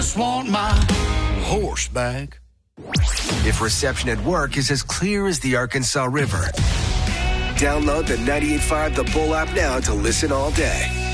just want my horse back. If reception at work is as clear as the Arkansas River, download the 98.5 The Bull app now to listen all day.